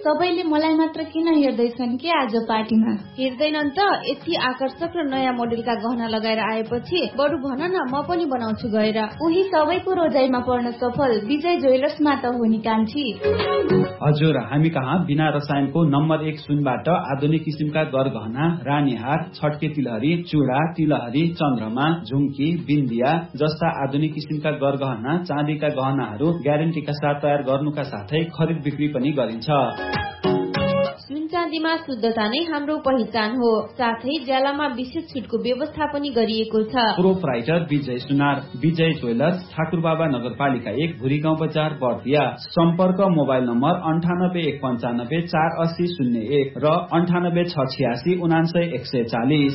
सबैले मलाई मात्र किन हेर्दैछन् के आज पार्टीमा? हेर्दैनन् त, यति आकर्षक र नयाँ मोडेलका गहना लगाएर आएपछि बरु भन न म पनि बनाउँछु गएर। उही सबैको रोजाइमा पर्न सफल विजय ज्वेलर्समा त हो नि कान्छी। हजुर, हामी कहाँ बिना रसायनको नम्बर 1 सुनबाट आधुनिक किसिमका गरगहना, रानीहार, छटके तिलहरी, चूड़ा, तिलहरी, चन्द्रमा, झुम्की, बिन्दिया जस्ता आधुनिक किसिमका गरगहना, चाँदीका गहनाहरू ग्यारेन्टीका साथ तयार गर्नुका साथै खरिद बिक्री पनि गरिन्छ। सुन चाँदीमा शुद्धता नै हाम्रो पहिचान हो। साथै ज्यालामा विशेष छुटको व्यवस्था पनि गरिएको छ। प्रोपराइटर विजय सुनार, विजय ज्वेलर्स, ठाकुरबाबा नगरपालिका 1, भुरी गाउँ बजार, बर्दिया। सम्पर्क मोबाइल नम्बर 98 195 480 01 र 98 686 99 140।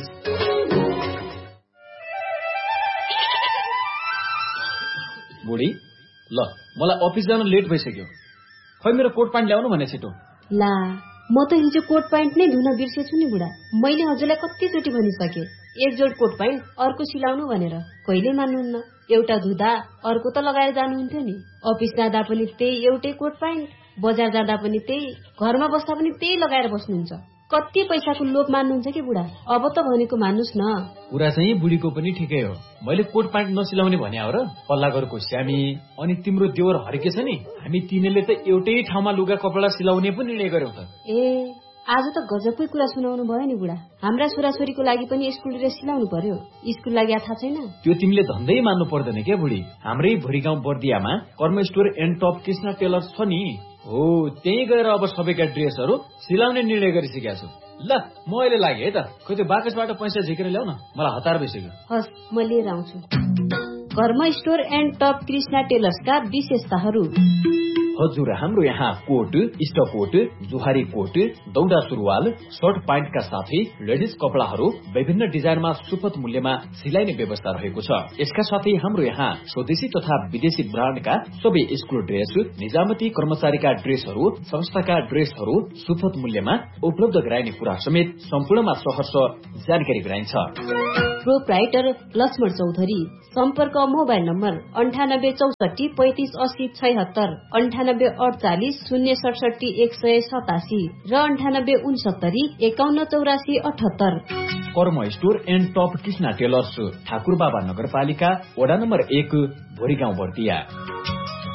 बुढी, ल मलाई अफिस जान लेट भइसक्यो। खै मेरो कोट प्यान्ट ल्याउनु भने छिटो। ला, म त हिजो कोट प्यान्ट नै धुन बिर्सेछु नि बुढा। मैले हजुरलाई कतिचोटि भनिसके एक जोड कोट प्यान्ट अर्को सिलाउनु भनेर, कहिले मान्नुहुन्न। एउटा धुँदा अर्को त लगाएर जानुहुन्थ्यो नि। अफिस जाँदा पनि त्यही एउटै कोट प्यान्ट, बजार जाँदा पनि त्यही, घरमा बस्दा पनि त्यही लगाएर बस्नुहुन्छ। कति पैसाको लोभ मान्नुहुन्छ कि बुढा? अब त भनेको मान्नुस् न। कुरा चाहिँ बुढीको पनि ठिकै हो। मैले कोट प्यान्ट नसिलाउने भने हो र? पल्लाघरको श्यामी अनि तिम्रो देवर हरिके छ नि, हामी तिनीले त एउटै ठाउँमा लुगा कपडा सिलाउने पनि निर्णय गर्यौं त। ए, आज त गजबकै कुरा सुनाउनु भयो नि बुढा। हाम्रा छोराछोरीको लागि पनि स्कुल ड्रेस सिलाउनु पर्यो। स्कुल लागि थाहा छैन? त्यो तिमीले धन्दै मान्नु पर्दैन क्या बुढी। हाम्रै भुरी गाउँ बर्दियामा कर्म store and top Krishna tailors छ नि, हो त्यही गएर अब सबैका ड्रेसहरू सिलाउने निर्णय गरिसकेका छु। ल म अहिले लागे है त। खोइ त्यो बाकसबाट पैसा झिकेर ल्याउ न, मलाई हतार भइसक्यो। हस्, म लिएर आउँछु। कर्म स्टोर एन्ड टप कृष्ण टेलर्सका विशेषताहरू। हजुर, हाम्रो यहाँ कोट, स्टकोट, जुहारी कोट, दौडा सुरुवाल, सर्ट प्यान्टका साथै लेडिज कपडाहरू विभिन्न डिजाइनमा सुपथ मूल्यमा सिलाइने व्यवस्था रहेको छ। यसका साथै हाम्रो यहाँ स्वदेशी तथा विदेशी ब्रान्डका सबै स्कुल ड्रेस, निजामती कर्मचारीका ड्रेसहरू, संस्थाका ड्रेसहरू सुपथ मूल्यमा उपलब्ध गराइने कुरा समेत सम्पूर्णमा सहर्ष जानकारी गराइन्छ। प्रोपराइटर लक्ष्मण चौधरी। सम्पर्क मोबाइल नम्बर 9864 35 80 76, 98 48 067 187 र 98 69 51 84 78। कर्म store and top Krishna tailors, Thakurbaba नगरपालिका, वडा नम्बर 1, भोरी गाउँ बर्दिया।